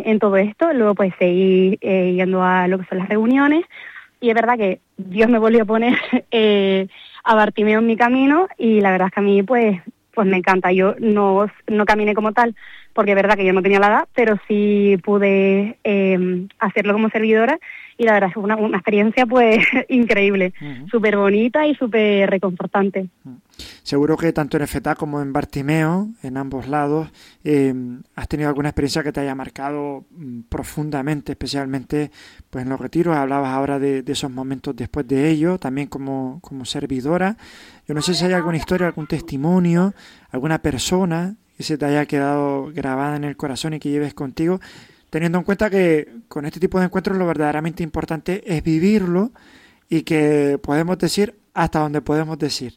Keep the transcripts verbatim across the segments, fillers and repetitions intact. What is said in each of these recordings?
eh, en todo esto, luego pues seguí eh, yendo a lo que son las reuniones, y es verdad que Dios me volvió a poner eh, a Bartimeo en mi camino, y la verdad es que a mí pues pues me encanta. Yo no, no caminé como tal, porque es verdad que yo no tenía la edad, pero sí pude eh, hacerlo como servidora, y la verdad es que fue una, una experiencia pues increíble, uh-huh. súper bonita y súper reconfortante. Uh-huh. Seguro que tanto en Efetá como en Bartimeo, en ambos lados, eh, has tenido alguna experiencia que te haya marcado mm, profundamente, especialmente pues en los retiros. Hablabas ahora de, de esos momentos después de ello, también como, como servidora. Yo no sé si hay alguna historia, algún testimonio, alguna persona que se te haya quedado grabada en el corazón y que lleves contigo, teniendo en cuenta que con este tipo de encuentros lo verdaderamente importante es vivirlo, y que podemos decir hasta donde podemos decir.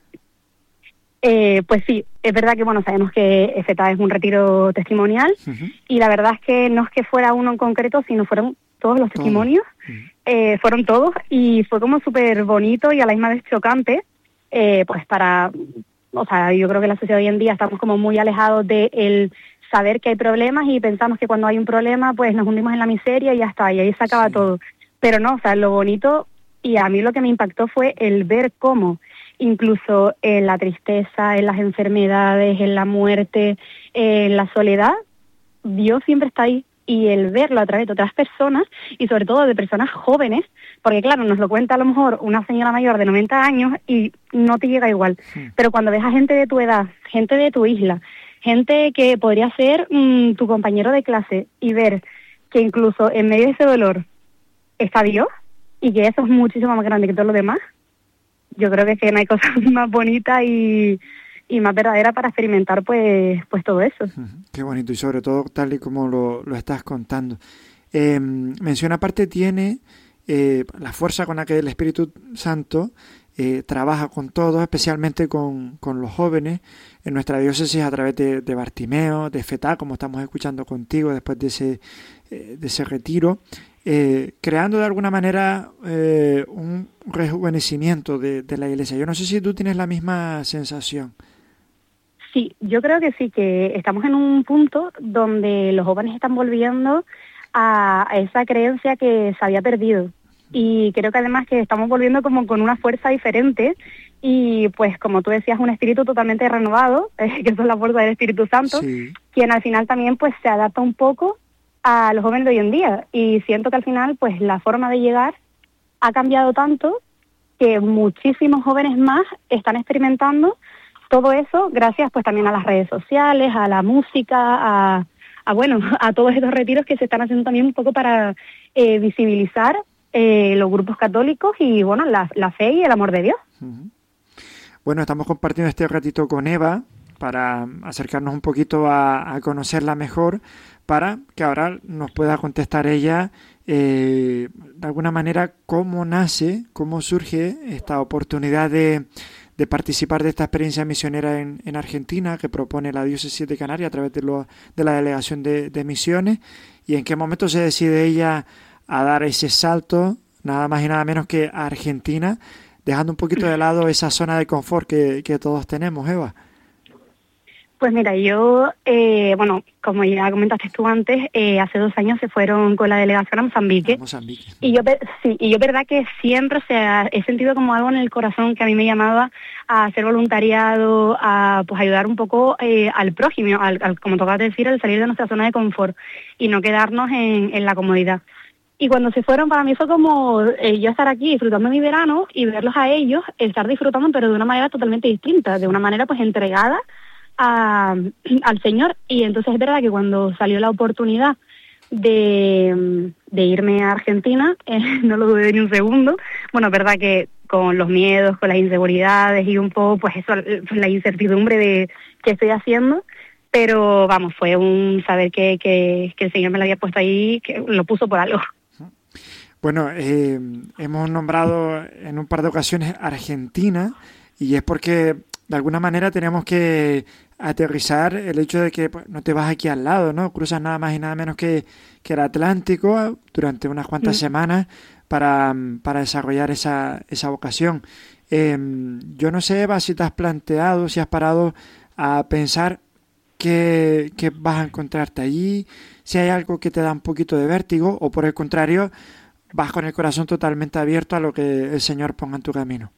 Eh, pues sí, es verdad que bueno, sabemos que Efetá es un retiro testimonial, uh-huh. y la verdad es que no es que fuera uno en concreto, sino fueron todos los testimonios, uh-huh. eh, fueron todos, y fue como súper bonito y a la misma vez chocante, eh, pues para, o sea, yo creo que la sociedad hoy en día estamos como muy alejados de el saber que hay problemas, y pensamos que cuando hay un problema pues nos hundimos en la miseria y ya está, y ahí se acaba sí. todo, pero no, o sea, lo bonito, y a mí lo que me impactó fue el ver cómo incluso en la tristeza, en las enfermedades, en la muerte, en la soledad, Dios siempre está ahí, y el verlo a través de otras personas, y sobre todo de personas jóvenes, porque claro, nos lo cuenta a lo mejor una señora mayor de noventa años y no te llega igual, sí. pero cuando ves a gente de tu edad, gente de tu isla, gente que podría ser mmm, tu compañero de clase, y ver que incluso en medio de ese dolor está Dios, y que eso es muchísimo más grande que todo lo demás, yo creo que, es que no hay cosa más bonita y, y más verdadera para experimentar pues pues todo eso. Qué bonito, y sobre todo tal y como lo, lo estás contando. Eh, menciona aparte tiene eh, la fuerza con la que el Espíritu Santo eh, trabaja con todos, especialmente con, con los jóvenes en nuestra diócesis a través de, de Bartimeo, de Efetá, como estamos escuchando contigo después de ese, eh, de ese retiro. Eh, creando de alguna manera eh, un rejuvenecimiento de, de la iglesia. Yo no sé si tú tienes la misma sensación. Sí, yo creo que sí, que estamos en un punto donde los jóvenes están volviendo a, a esa creencia que se había perdido, y creo que además que estamos volviendo como con una fuerza diferente, y pues como tú decías, un espíritu totalmente renovado, eh, que eso es la fuerza del Espíritu Santo, sí. quien al final también pues se adapta un poco a los jóvenes de hoy en día, y siento que al final pues la forma de llegar ha cambiado tanto que muchísimos jóvenes más están experimentando todo eso gracias pues también a las redes sociales, a la música, a, a bueno, a todos estos retiros que se están haciendo también un poco para eh, visibilizar eh, los grupos católicos y bueno, la, la fe y el amor de Dios. Uh-huh. Bueno, estamos compartiendo este ratito con Eva para acercarnos un poquito a, a conocerla mejor, para que ahora nos pueda contestar ella eh, de alguna manera cómo nace, cómo surge esta oportunidad de, de participar de esta experiencia misionera en, en Argentina que propone la Diócesis de Canarias a través de, lo, de la Delegación de, de Misiones, y en qué momento se decide ella a dar ese salto, nada más y nada menos que a Argentina, dejando un poquito de lado esa zona de confort que, que todos tenemos, Eva. Pues mira, yo, eh, bueno, como ya comentaste tú antes, eh, hace dos años se fueron con la delegación a Mozambique. A Mozambique. Y yo, sí, y yo verdad que siempre, o sea, he sentido como algo en el corazón que a mí me llamaba a hacer voluntariado, a pues ayudar un poco eh, al prójimo, al, al, como tocaba decir, al salir de nuestra zona de confort y no quedarnos en, en la comodidad. Y cuando se fueron, para mí fue como eh, yo estar aquí disfrutando mi verano y verlos a ellos, estar disfrutando, pero de una manera totalmente distinta, de una manera pues entregada A, al Señor. Y entonces es verdad que cuando salió la oportunidad de, de irme a Argentina, eh, no lo dudé ni un segundo. Bueno, es verdad que con los miedos, con las inseguridades y un poco, pues eso, la incertidumbre de qué estoy haciendo, pero vamos, fue un saber que, que, que el Señor me lo había puesto ahí, que lo puso por algo. Bueno, eh, hemos nombrado en un par de ocasiones Argentina, y es porque de alguna manera tenemos que aterrizar el hecho de que pues, no te vas aquí al lado, ¿no? Cruzas nada más y nada menos que, que el Atlántico durante unas cuantas mm. semanas para, para desarrollar esa, esa vocación. Eh, yo no sé, Eva, si te has planteado, si has parado a pensar qué, qué vas a encontrarte allí, si hay algo que te da un poquito de vértigo o por el contrario, vas con el corazón totalmente abierto a lo que el Señor ponga en tu camino.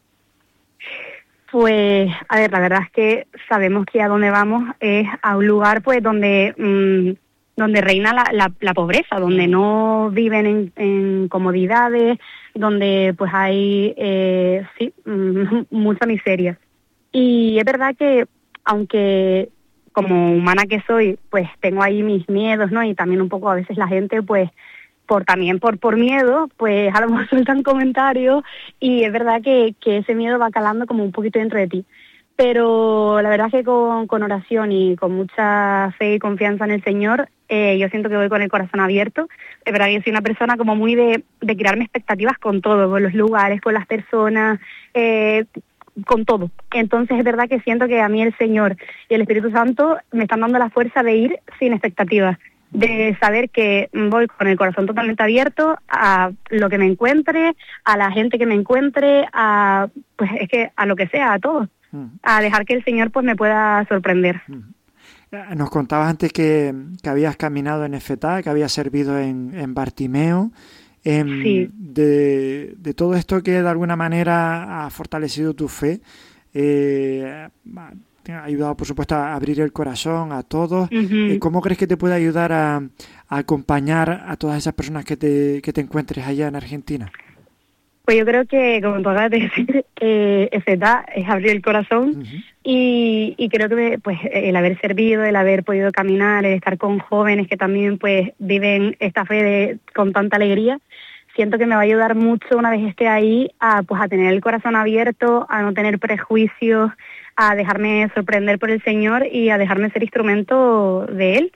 Pues, a ver, la verdad es que sabemos que a donde vamos es a un lugar pues donde mmm, donde reina la, la, la pobreza, donde no viven en, en comodidades, donde pues hay eh, sí mmm, mucha miseria. Y es verdad que aunque como humana que soy, pues tengo ahí mis miedos, ¿no? Y también un poco a veces la gente pues por también por por miedo, pues a lo mejor sueltan comentarios y es verdad que, que ese miedo va calando como un poquito dentro de ti. Pero la verdad es que con, con oración y con mucha fe y confianza en el Señor, eh, yo siento que voy con el corazón abierto. Es verdad que yo soy una persona como muy de, de crearme expectativas con todo, con los lugares, con las personas, eh, con todo. Entonces es verdad que siento que a mí el Señor y el Espíritu Santo me están dando la fuerza de ir sin expectativas, de saber que voy con el corazón totalmente abierto a lo que me encuentre, a la gente que me encuentre, a pues es que a lo que sea, a todo, uh-huh. a dejar que el Señor pues me pueda sorprender. Uh-huh. Nos contabas antes que, que habías caminado en Efetá, que habías servido en, en Bartimeo. Eh, sí. de, de todo esto que de alguna manera ha fortalecido tu fe, eh, te ha ayudado por supuesto a abrir el corazón a todos. Uh-huh. ¿Cómo crees que te puede ayudar a, a acompañar a todas esas personas que te, que te encuentres allá en Argentina? Pues yo creo que, como tú acabas de decir, eh, Efetá es abrir el corazón. Uh-huh. y, y creo que pues el haber servido, el haber podido caminar, el estar con jóvenes que también pues viven esta fe de, con tanta alegría, siento que me va a ayudar mucho una vez esté ahí a pues a tener el corazón abierto, a no tener prejuicios, a dejarme sorprender por el Señor y a dejarme ser instrumento de Él.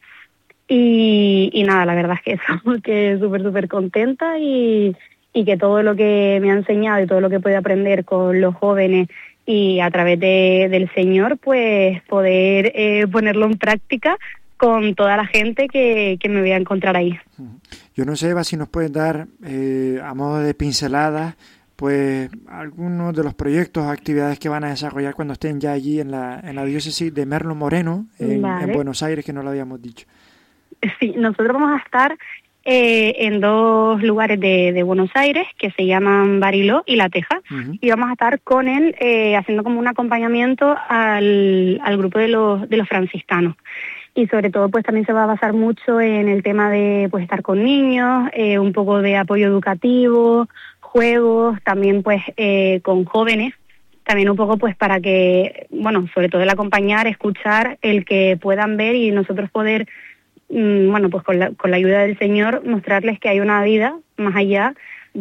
Y, y nada, la verdad es que eso, que súper, súper contenta y, y que todo lo que me ha enseñado y todo lo que puedo aprender con los jóvenes y a través de, del Señor, pues poder eh, ponerlo en práctica con toda la gente que, que me voy a encontrar ahí. Yo no sé, Eva, si nos puedes dar, eh, a modo de pinceladas, pues algunos de los proyectos o actividades que van a desarrollar cuando estén ya allí en la, en la diócesis de Merlo Moreno, en, vale. en Buenos Aires, que no lo habíamos dicho. Sí, nosotros vamos a estar eh, en dos lugares de, de Buenos Aires que se llaman Bariló y La Teja, uh-huh. y vamos a estar con él eh, haciendo como un acompañamiento al, al grupo de los, de los franciscanos. Y sobre todo pues también se va a basar mucho en el tema de pues estar con niños, eh, un poco de apoyo educativo, juegos, también pues eh, con jóvenes, también un poco pues para que, bueno, sobre todo el acompañar, escuchar, el que puedan ver y nosotros poder, mmm, bueno, pues con la, con la ayuda del Señor, mostrarles que hay una vida más allá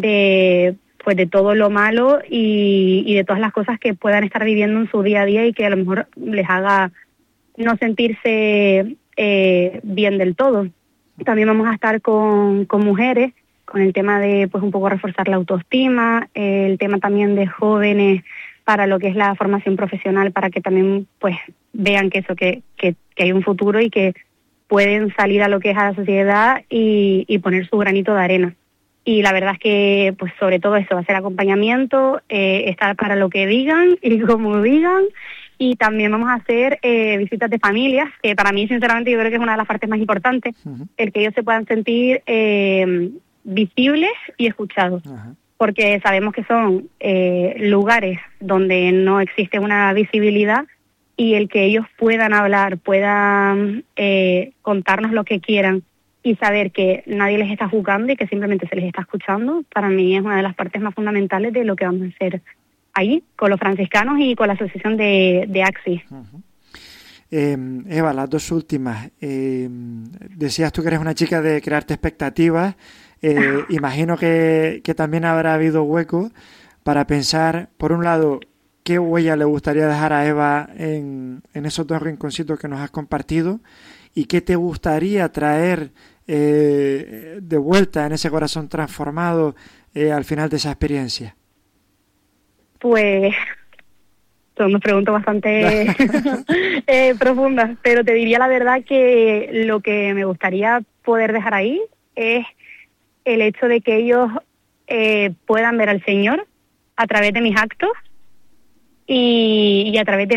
de pues de todo lo malo y, y de todas las cosas que puedan estar viviendo en su día a día y que a lo mejor les haga no sentirse eh, bien del todo. También vamos a estar con, con mujeres, con el tema de pues un poco reforzar la autoestima, eh, el tema también de jóvenes para lo que es la formación profesional, para que también pues vean que eso, que, que, que hay un futuro y que pueden salir a lo que es a la sociedad y, y poner su granito de arena. Y la verdad es que pues sobre todo eso va a ser acompañamiento, eh, estar para lo que digan y como digan. Y también vamos a hacer eh, visitas de familias, que para mí, sinceramente, yo creo que es una de las partes más importantes, uh-huh. el que ellos se puedan sentir eh, visibles y escuchados. Uh-huh. Porque sabemos que son eh, lugares donde no existe una visibilidad y el que ellos puedan hablar, puedan eh, contarnos lo que quieran y saber que nadie les está juzgando y que simplemente se les está escuchando, para mí es una de las partes más fundamentales de lo que vamos a hacer ahí, con los franciscanos y con la asociación de, de Axis. Uh-huh. eh, Eva, las dos últimas. Eh, decías tú que eres una chica de crearte expectativas. Eh, imagino que, que también habrá habido hueco para pensar, por un lado, qué huella le gustaría dejar a Eva en, en esos dos rinconcitos que nos has compartido y qué te gustaría traer eh, de vuelta en ese corazón transformado eh, al final de esa experiencia. Pues son unas preguntas bastante eh, profundas, pero te diría la verdad que lo que me gustaría poder dejar ahí es el hecho de que ellos eh, puedan ver al Señor a través de mis actos y, y a través de mí.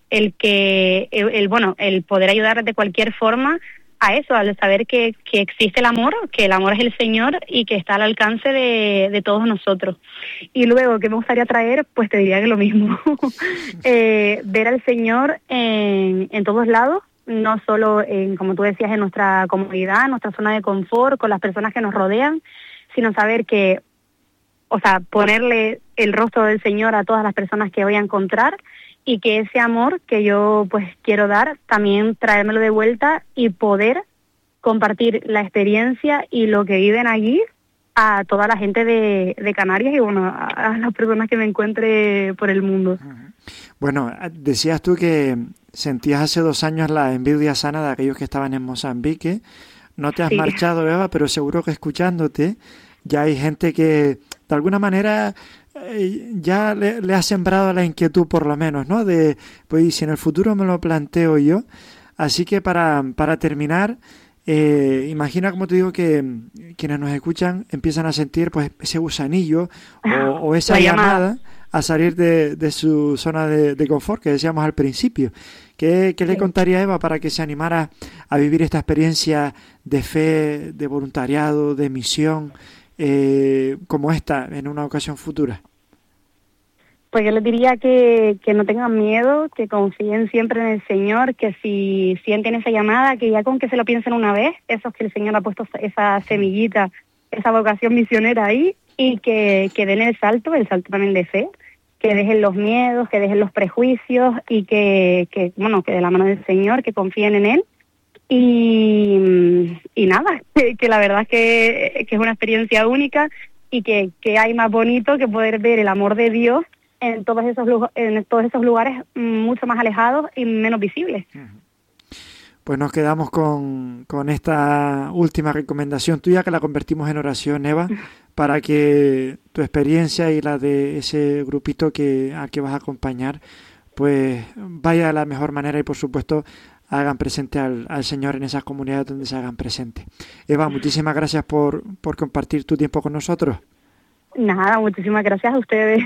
el que, el, el bueno, el poder ayudar de cualquier forma a eso, al saber que, que existe el amor, que el amor es el Señor y que está al alcance de, de todos nosotros. Y luego, ¿qué me gustaría traer? Pues te diría que lo mismo. eh, ver al Señor en, en todos lados, no solo, en, como tú decías, en nuestra comunidad, en nuestra zona de confort, con las personas que nos rodean, sino saber que, o sea, ponerle el rostro del Señor a todas las personas que voy a encontrar, y que ese amor que yo pues quiero dar, también traérmelo de vuelta y poder compartir la experiencia y lo que viven allí a toda la gente de, de Canarias y bueno, a, a las personas que me encuentre por el mundo. Bueno, decías tú que sentías hace dos años la envidia sana de aquellos que estaban en Mozambique. No te has sí. marchado, Eva, pero seguro que escuchándote ya hay gente que de alguna manera ya le, le ha sembrado la inquietud por lo menos, ¿no? De, pues si en el futuro me lo planteo yo. Así que para, para terminar, eh, imagina, como te digo, que quienes nos escuchan empiezan a sentir pues ese gusanillo o, o esa llamada a salir de, de su zona de, de confort que decíamos al principio. ¿Qué, qué le sí. contaría a Eva para que se animara a vivir esta experiencia de fe, de voluntariado, de misión, Eh, como esta en una ocasión futura? Pues yo les diría que, que no tengan miedo, que confíen siempre en el Señor, que si sienten esa llamada, que ya con que se lo piensen una vez, eso es que el Señor ha puesto esa semillita, esa vocación misionera ahí, y que, que den el salto, el salto también de fe, que dejen los miedos, que dejen los prejuicios y que, que bueno, que de la mano del Señor, que confíen en Él. Y, y nada, que, que la verdad es que, que es una experiencia única y que, que hay más bonito que poder ver el amor de Dios en todos esos en todos esos lugares mucho más alejados y menos visibles. Pues nos quedamos con, con esta última recomendación tuya, que la convertimos en oración, Eva, para que tu experiencia y la de ese grupito que al que vas a acompañar pues vaya de la mejor manera y por supuesto hagan presente al, al Señor en esas comunidades donde se hagan presente. Eva, muchísimas gracias por, por compartir tu tiempo con nosotros. Nada, muchísimas gracias a ustedes.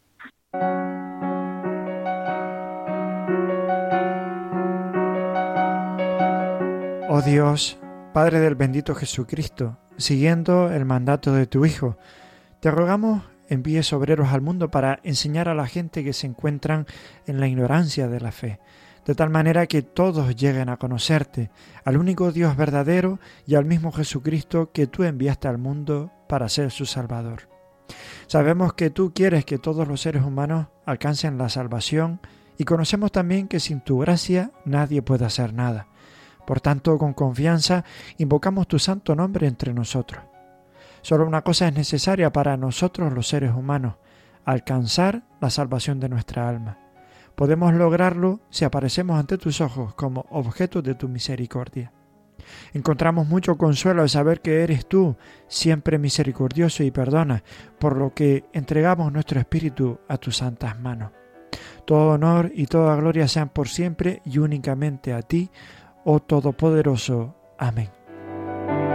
Oh Dios, Padre del bendito Jesucristo, siguiendo el mandato de tu Hijo, te rogamos envíes obreros al mundo para enseñar a la gente que se encuentran en la ignorancia de la fe, de tal manera que todos lleguen a conocerte, al único Dios verdadero y al mismo Jesucristo que tú enviaste al mundo para ser su Salvador. Sabemos que tú quieres que todos los seres humanos alcancen la salvación y conocemos también que sin tu gracia nadie puede hacer nada. Por tanto, con confianza, invocamos tu santo nombre entre nosotros. Solo una cosa es necesaria para nosotros los seres humanos, alcanzar la salvación de nuestra alma. Podemos lograrlo si aparecemos ante tus ojos como objetos de tu misericordia. Encontramos mucho consuelo al saber que eres tú, siempre misericordioso y perdona, por lo que entregamos nuestro espíritu a tus santas manos. Todo honor y toda gloria sean por siempre y únicamente a ti, oh Todopoderoso. Amén.